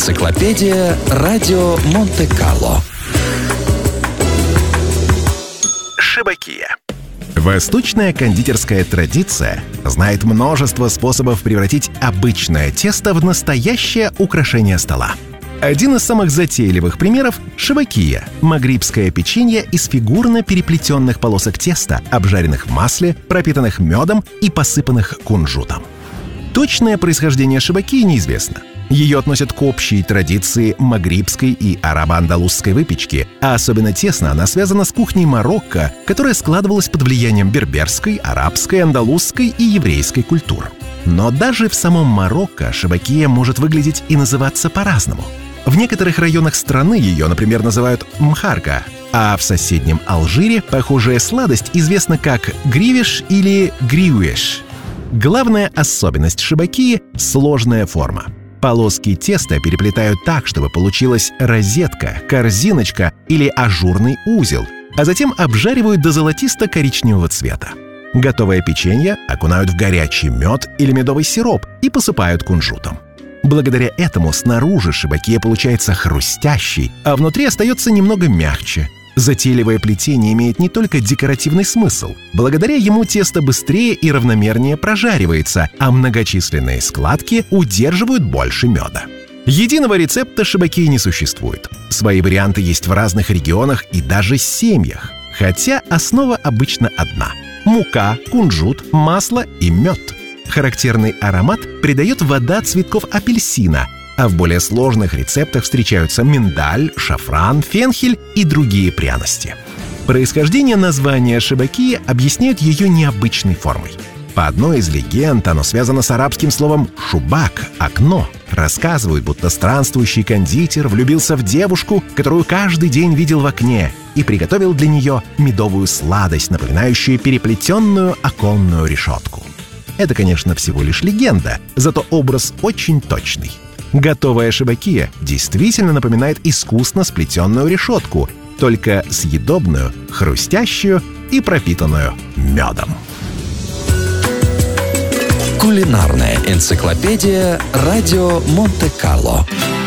Энциклопедия Радио Монте-Карло. Шибакия. Восточная кондитерская традиция знает множество способов превратить обычное тесто в настоящее украшение стола. Один из самых затейливых примеров – шибакия – магрибское печенье из фигурно переплетенных полосок теста, обжаренных в масле, пропитанных медом и посыпанных кунжутом. Точное происхождение шибакии неизвестно. Ее относят к общей традиции магрибской и арабо-андалузской выпечки, а особенно тесно она связана с кухней Марокко, которая складывалась под влиянием берберской, арабской, андалузской и еврейской культур. Но даже в самом Марокко шибакия может выглядеть и называться по-разному. В некоторых районах страны ее, например, называют мхарка, а в соседнем Алжире похожая сладость известна как гривеш или гриуеш. Главная особенность шибакии – сложная форма. Полоски теста переплетают так, чтобы получилась розетка, корзиночка или ажурный узел, а затем обжаривают до золотисто-коричневого цвета. Готовое печенье окунают в горячий мед или медовый сироп и посыпают кунжутом. Благодаря этому снаружи шибакия получается хрустящей, а внутри остается немного мягче. Затейливое плетение имеет не только декоративный смысл. Благодаря ему тесто быстрее и равномернее прожаривается, а многочисленные складки удерживают больше меда. Единого рецепта шибакии не существует. Свои варианты есть в разных регионах и даже семьях. Хотя основа обычно одна – мука, кунжут, масло и мед. Характерный аромат придает вода цветков апельсина, а в более сложных рецептах встречаются миндаль, шафран, фенхель и другие пряности. Происхождение названия шибакии объясняют ее необычной формой. По одной из легенд оно связано с арабским словом «шубак» — «окно». Рассказывают, будто странствующий кондитер влюбился в девушку, которую каждый день видел в окне, и приготовил для нее медовую сладость, напоминающую переплетенную оконную решетку. Это, конечно, всего лишь легенда, зато образ очень точный. Готовая шибакия действительно напоминает искусно сплетенную решетку, только съедобную, хрустящую и пропитанную медом. Кулинарная энциклопедия Радио Монте-Карло.